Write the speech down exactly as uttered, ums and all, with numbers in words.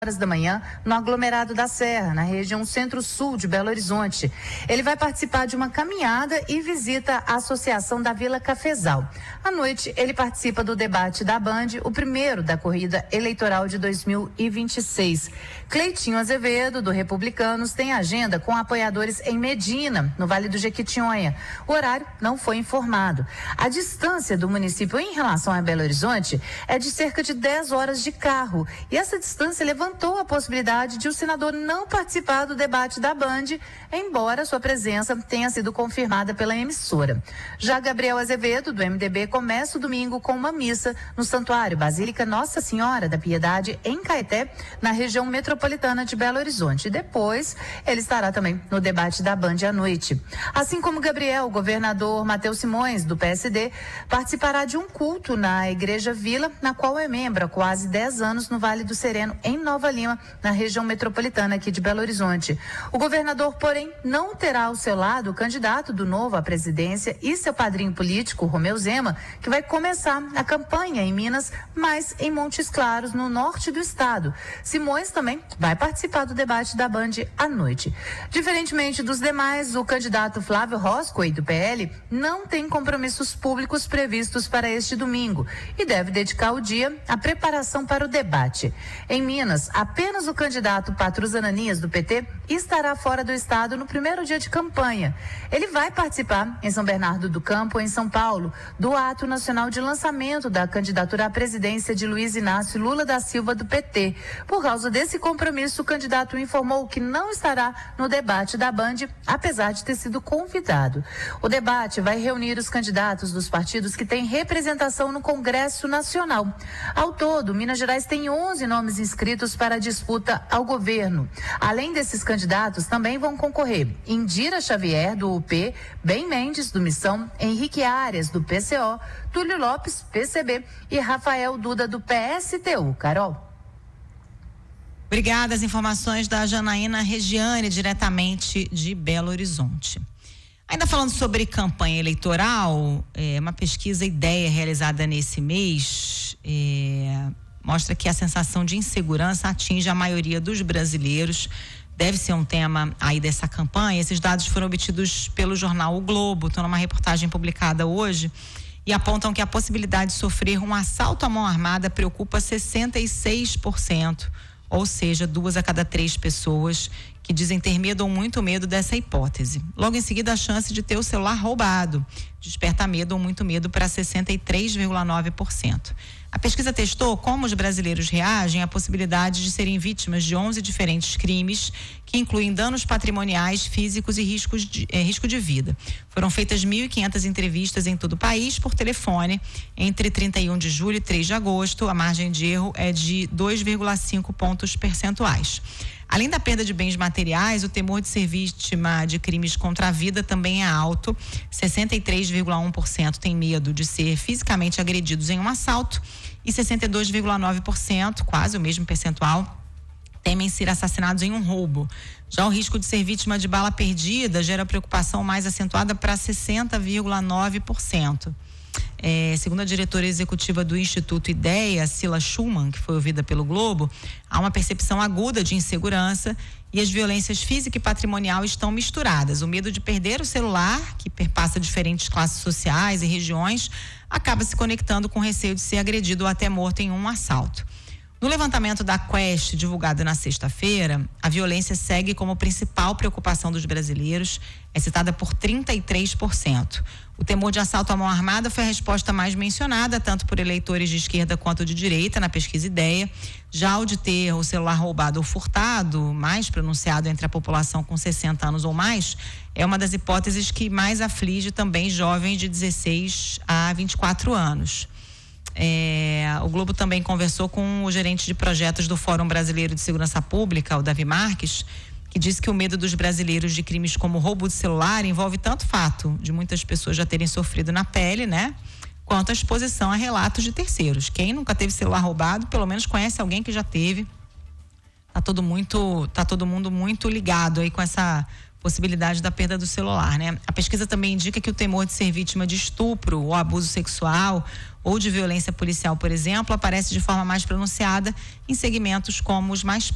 horas da manhã, no aglomerado da Serra, na região centro-sul de Belo Horizonte. Ele vai participar de uma caminhada e visita a Associação da Vila Cafezal. À noite, ele participa do debate da Band, o primeiro da corrida eleitoral de dois mil e vinte e seis. Cleitinho Azevedo, do Republicanos, tem agenda com apoiadores em Medina, no Vale do Jequitinhonha. O horário não foi informado. A distância do município em relação a Belo Horizonte é de cerca de dez horas de carro. E essa distância levantou a possibilidade de o senador não participar do debate da Band, embora sua presença tenha sido confirmada pela emissora. Já Gabriel Azevedo, do M D B, começa o domingo com uma missa no Santuário Basílica Nossa Senhora da Piedade, em Caeté, na região metropolitana de Belo Horizonte. E depois, ele estará também no debate da Band à noite. Assim como Gabriel, o governador Matheus Simões, do P S D, participará de um culto na Igreja Vila, na qual é membro há quase dez anos no Vale do Sereno, em Nova Lima, na região metropolitana aqui de Belo Horizonte. O governador, porém, não terá ao seu lado o candidato do Novo à presidência e seu padrinho político, Romeu Zema, que vai começar a campanha em Minas, mas em Montes Claros, no norte do estado. Simões também vai participar do debate da Band à noite. Diferentemente dos demais, o candidato Flávio Roscoe, do P L, não tem compromissos públicos previstos para este domingo e deve dedicar o dia à preparação para o debate. Em Minas, apenas o candidato Patrus Ananias, do P T, estará fora do estado no primeiro dia de campanha. Ele vai participar em São Bernardo do Campo, em São Paulo, do ato nacional de lançamento da candidatura à presidência de Luiz Inácio Lula da Silva, do P T. Por causa desse compromisso, o candidato informou que não estará no debate da Band, apesar de ter sido convidado. O debate vai reunir os candidatos dos partidos que têm representação no Congresso Nacional. Ao todo, Minas Gerais tem onze nomes inscritos para a disputa ao governo. Além desses candidatos, também vão concorrer Indira Xavier, do U P, Ben Mendes, do Missão, Henrique Arias, do P C O, Túlio Lopes, P C B e Rafael Duda, do P S T U. Carol. Obrigada, as informações da Janaína Regiane, diretamente de Belo Horizonte. Ainda falando sobre campanha eleitoral, é, uma pesquisa Ideia realizada nesse mês é, mostra que a sensação de insegurança atinge a maioria dos brasileiros. Deve ser um tema aí dessa campanha. Esses dados foram obtidos pelo jornal O Globo, estão numa reportagem publicada hoje, e apontam que a possibilidade de sofrer um assalto à mão armada preocupa sessenta e seis por cento, ou seja, duas a cada três pessoas que dizem ter medo ou muito medo dessa hipótese. Logo em seguida, a chance de ter o celular roubado desperta medo ou muito medo para sessenta e três vírgula nove por cento. A pesquisa testou como os brasileiros reagem à possibilidade de serem vítimas de onze diferentes crimes, que incluem danos patrimoniais, físicos e riscos de, eh, risco de vida. Foram feitas mil e quinhentas entrevistas em todo o país por telefone entre trinta e um de julho e três de agosto. A margem de erro é de dois vírgula cinco pontos percentuais. Além da perda de bens materiais, o temor de ser vítima de crimes contra a vida também é alto. sessenta e três vírgula um por cento tem medo de ser fisicamente agredidos em um assalto e sessenta e dois vírgula nove por cento, quase o mesmo percentual, temem ser assassinados em um roubo. Já o risco de ser vítima de bala perdida gera preocupação mais acentuada para sessenta vírgula nove por cento. É, segundo a diretora executiva do Instituto Ideia, Cila Schumann, que foi ouvida pelo Globo, há uma percepção aguda de insegurança e as violências física e patrimonial estão misturadas. O medo de perder o celular, que perpassa diferentes classes sociais e regiões, acaba se conectando com o receio de ser agredido ou até morto em um assalto. No levantamento da Quest, divulgado na sexta-feira, a violência segue como principal preocupação dos brasileiros, é citada por trinta e três por cento. O temor de assalto à mão armada foi a resposta mais mencionada, tanto por eleitores de esquerda quanto de direita, na pesquisa Ideia. Já o de ter o celular roubado ou furtado, mais pronunciado entre a população com sessenta anos ou mais, é uma das hipóteses que mais aflige também jovens de dezesseis a vinte e quatro anos. É, o Globo também conversou com o gerente de projetos do Fórum Brasileiro de Segurança Pública, o Davi Marques, que disse que o medo dos brasileiros de crimes como roubo de celular envolve tanto o fato de muitas pessoas já terem sofrido na pele, né? Quanto a exposição a relatos de terceiros. Quem nunca teve celular roubado, pelo menos conhece alguém que já teve. Tá todo muito, tá todo mundo muito ligado aí com essa possibilidade da perda do celular, né? A pesquisa também indica que o temor de ser vítima de estupro ou abuso sexual ou de violência policial, por exemplo, aparece de forma mais pronunciada em segmentos como os mais